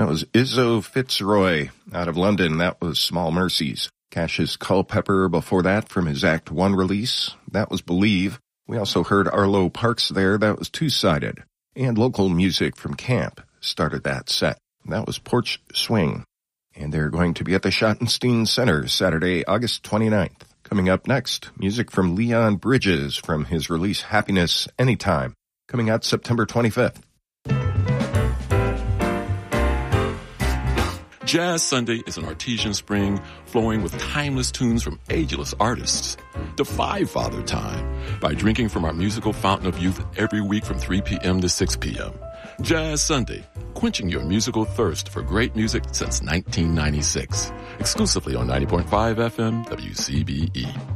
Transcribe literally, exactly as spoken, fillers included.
That was Izzo Fitzroy out of London. That was Small Mercies. Cassius Culpepper before that from his Act One release. That was Believe. We also heard Arlo Parks there. That was Two-Sided. And local music from Camp started that set. That was Porch Swing. And they're going to be at the Schottenstein Center Saturday, August twenty-ninth. Coming up next, music from Leon Bridges from his release Happiness Anytime. Coming out September twenty-fifth. Jazz Sunday is an artesian spring flowing with timeless tunes from ageless artists. Defy Father Time by drinking from our musical fountain of youth every week from three p.m. to six p.m. Jazz Sunday, quenching your musical thirst for great music since nineteen ninety-six. Exclusively on ninety point five F M W C B E.